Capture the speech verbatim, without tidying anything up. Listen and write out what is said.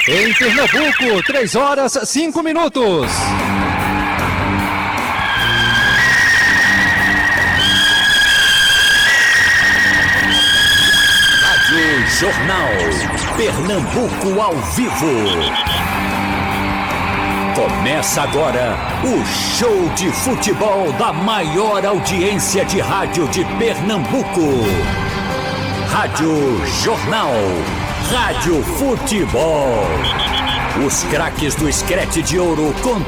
Em Pernambuco, três horas, cinco minutos. Rádio Jornal Pernambuco ao vivo. Começa agora o show de futebol da maior audiência de rádio de Pernambuco. Rádio Jornal. Rádio Futebol. Os craques do Screte de Ouro com